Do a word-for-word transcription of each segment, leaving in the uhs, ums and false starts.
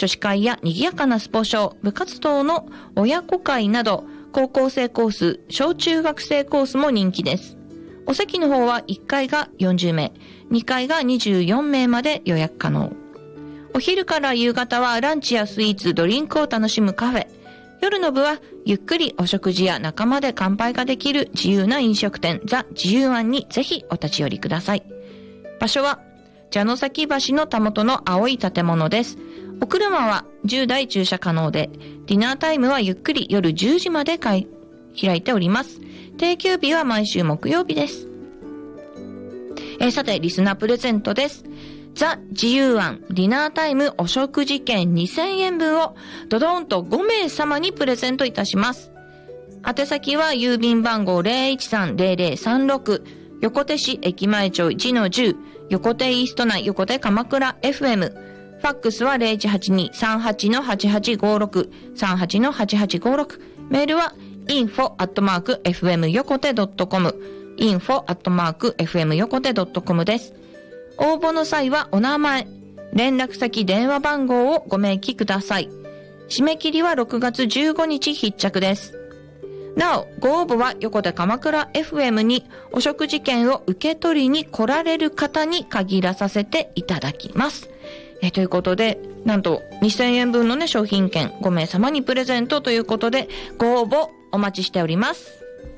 女子会や賑やかなスポ少、部活動の親子会など、高校生コース、小中学生コースも人気です。お席の方はいっかいがよんじゅうめい、にかいがにじゅうよんめいまで予約可能。お昼から夕方はランチやスイーツ、ドリンクを楽しむカフェ。夜の部はゆっくりお食事や仲間で乾杯ができる自由な飲食店ザ・自由庵にぜひお立ち寄りください。場所は蛇の崎橋のたもとの青い建物です。お車はじゅうだい駐車可能で、ディナータイムはゆっくり夜じゅうじまで開いております。定休日は毎週木曜日です。えー、さてリスナープレゼントです。ザ・自由庵ディナータイムお食事券にせんえんぶんをドドーンとごめいさまにプレゼントいたします。宛先は郵便番号 ゼロいちさんゼロゼロさんろく 横手市駅前町 いちのじゅう 横手イースト内横手鎌倉 エフエム。 ファックスは ゼロいちはちに さんはち はちはちごろく さんはち はちはちごろく。 メールは インフォ アットマーク エフエム 横手 ドットコム インフォ アットマーク エフエム 横手 ドットコム です。応募の際はお名前、連絡先、電話番号をご明記ください。締め切りはろくがつじゅうごにち必着です。なお、ご応募は横手鎌倉 エフエム にお食事券を受け取りに来られる方に限らさせていただきます。えということで、なんとにせんえんぶんのね、商品券ごめいさまにプレゼントということで、ご応募お待ちしております。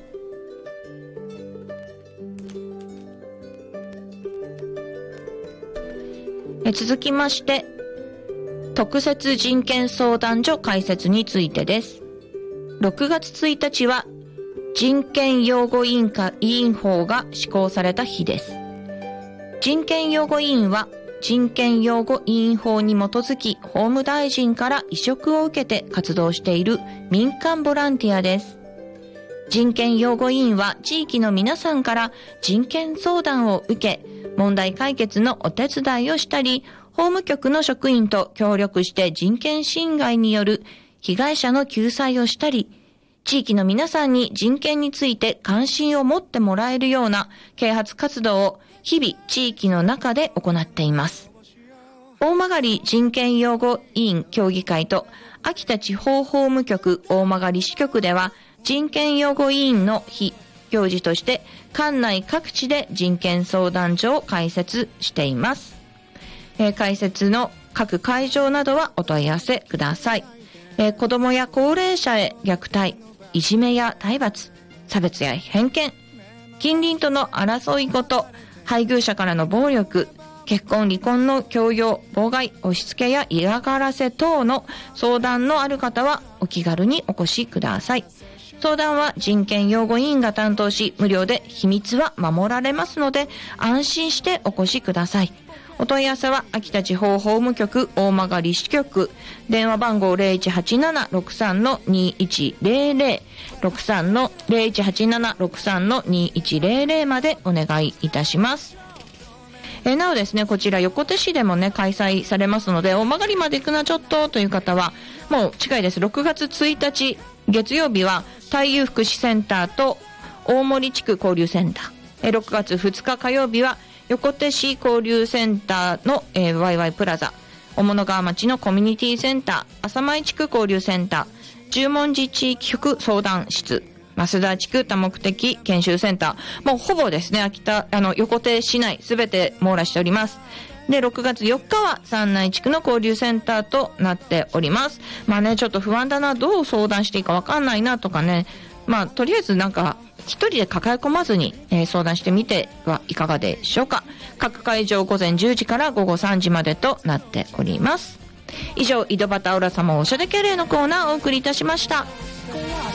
え続きまして、特設人権相談所開設についてです。ろくがつついたちは人権擁護委員会委員法が施行された日です。人権擁護委員は人権擁護委員法に基づき法務大臣から委嘱を受けて活動している民間ボランティアです。人権擁護委員は地域の皆さんから人権相談を受け、問題解決のお手伝いをしたり、法務局の職員と協力して人権侵害による被害者の救済をしたり、地域の皆さんに人権について関心を持ってもらえるような啓発活動を日々地域の中で行っています。大曲人権擁護委員協議会と秋田地方法務局大曲支局では、人権擁護委員の日行事として管内各地で人権相談所を開設しています。えー、開設の各会場などはお問い合わせください。えー、子どもや高齢者へ虐待、いじめや体罰、差別や偏見、近隣との争いごと、配偶者からの暴力、結婚離婚の強要、妨害、押し付けや嫌がらせ等の相談のある方はお気軽にお越しください。相談は人権擁護委員が担当し、無料で秘密は守られますので、安心してお越しください。お問い合わせは秋田地方法務局大曲支局、電話番号 ゼロいちはちななろくさんのにいちゼロゼロ ろくさんのゼロいちはちななろくさんのにいちゼロゼロまでお願いいたします。えー、なおですね、こちら横手市でもね開催されますので、大曲まで行くなちょっとという方はもう近いです。ろくがつついたち月曜日は太遊福祉センターと大森地区交流センター、えー、ろくがつふつか火曜日は横手市交流センターの、えー、ワイワイプラザ、小物川町のコミュニティセンター、浅前地区交流センター、十文字地域局相談室、増田地区多目的研修センター、もうほぼですね、秋田、あの、横手市内すべて網羅しております。で、ろくがつよっかは山内地区の交流センターとなっております。まあね、ちょっと不安だな、どう相談していいかわかんないなとかね、まあ、とりあえずなんか、一人で抱え込まずに、えー、相談してみてはいかがでしょうか。各会場ごぜんじゅうじからごごさんじまでとなっております。以上、井戸端浦様おしゃれ敬礼のコーナーをお送りいたしました。